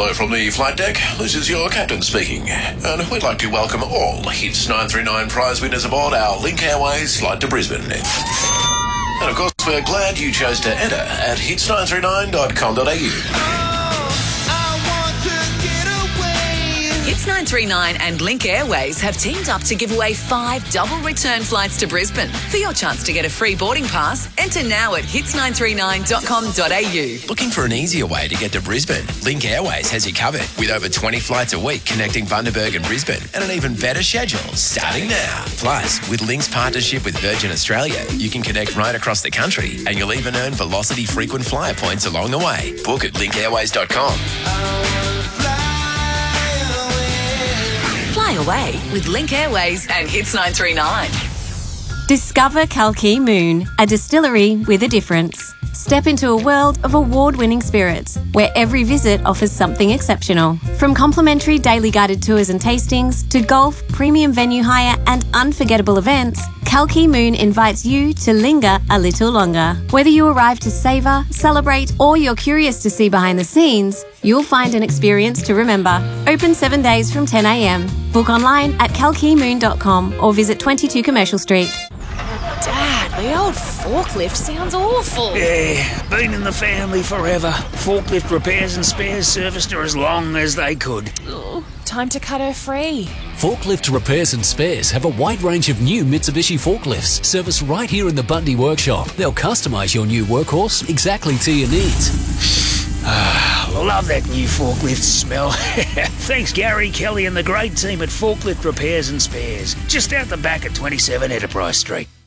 Hello from the flight deck. This is your captain speaking, and we'd like to welcome all Hits 939 prize winners aboard our Link Airways flight to Brisbane. And of course, we're glad you chose to enter at hits939.com.au. Hits 939 and Link Airways have teamed up to give away 5 double return flights to Brisbane. For your chance to get a free boarding pass, enter now at hits939.com.au. Looking for an easier way to get to Brisbane? Link Airways has you covered with over 20 flights a week connecting Bundaberg and Brisbane, and an even better schedule starting now. Plus, with Link's partnership with Virgin Australia, you can connect right across the country, and you'll even earn Velocity frequent flyer points along the way. Book at linkairways.com. Fly away with Link Airways and Hits 939. Discover Kalki Moon, a distillery with a difference. Step into a world of award-winning spirits, where every visit offers something exceptional. From complimentary daily guided tours and tastings, to golf, premium venue hire and unforgettable events, Kalki Moon invites you to linger a little longer. Whether you arrive to savour, celebrate, or you're curious to see behind the scenes, you'll find an experience to remember. Open 7 days from 10 a.m. Book online at kalkimoon.com or visit 22 Commercial Street. Dad, the old forklift sounds awful. Yeah, been in the family forever. Forklift repairs and spares serviced her as long as they could. Ugh, time to cut her free. Forklift Repairs and Spares have a wide range of new Mitsubishi forklifts serviced right here in the Bundy workshop. They'll customise your new workhorse exactly to your needs. Love that new forklift smell. Thanks Gary, Kelly and the great team at Forklift Repairs and Spares, just out the back at 27 Enterprise Street.